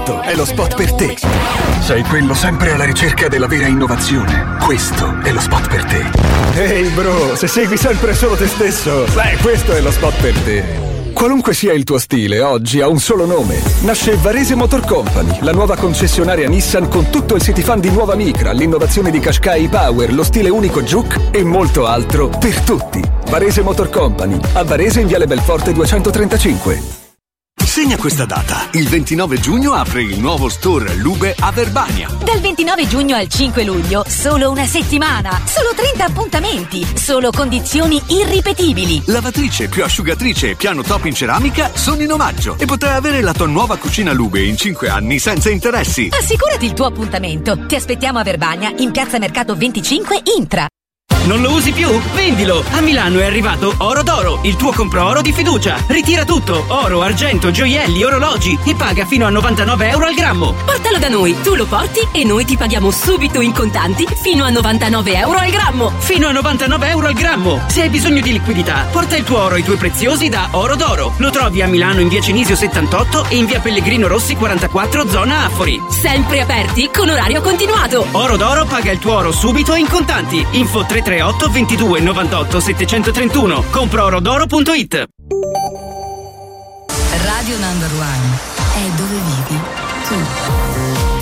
Questo è lo spot per te. Sei quello sempre alla ricerca della vera innovazione. Questo è lo spot per te. Ehi bro, se segui sempre solo te stesso, questo è lo spot per te. Qualunque sia il tuo stile, oggi ha un solo nome. Nasce Varese Motor Company, la nuova concessionaria Nissan con tutto il city fan di nuova Micra, l'innovazione di Qashqai Power, lo stile unico Juke e molto altro per tutti. Varese Motor Company, a Varese in Viale Belforte 235. Segna questa data. Il 29 giugno apre il nuovo store Lube a Verbania. Dal 29 giugno al 5 luglio, solo una settimana, solo 30 appuntamenti, solo condizioni irripetibili. Lavatrice più asciugatrice e piano top in ceramica sono in omaggio e potrai avere la tua nuova cucina Lube in 5 anni senza interessi. Assicurati il tuo appuntamento. Ti aspettiamo a Verbania, in Piazza Mercato 25 Intra. Non lo usi più? Vendilo! A Milano è arrivato Oro d'Oro, il tuo compro-oro di fiducia. Ritira tutto, oro, argento, gioielli, orologi e paga fino a 99 euro al grammo. Portalo da noi, tu lo porti e noi ti paghiamo subito in contanti fino a 99 euro al grammo. Fino a 99 euro al grammo. Se hai bisogno di liquidità, porta il tuo oro e i tuoi preziosi da Oro d'Oro. Lo trovi a Milano in via Cinisio 78 e in via Pellegrino Rossi 44, zona Afori. Sempre aperti con orario continuato. Oro d'Oro paga il tuo oro subito e in contanti. Info 338 22 98 731. Comproorodoro.it. Radio Number One è dove vivi tu.